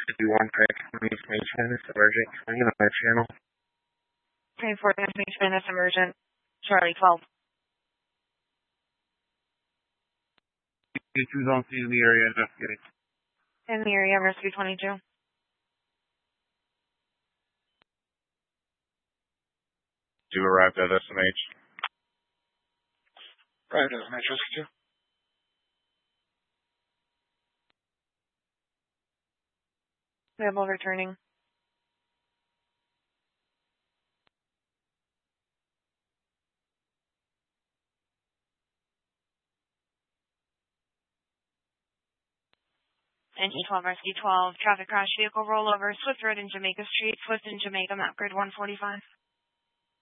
2-1 for information, it's emergent. Can you on that channel? Transport information, it's emergent. Charlie 12. Who's on scene in the area investigating? In the area, rescue 22. You arrived at SMH. Arrived at SMH rescue 2. Rebel returning. NG12 Rescue 12, traffic crash, vehicle rollover, Swift Road in Jamaica Street, Swift in Jamaica, map grid 145.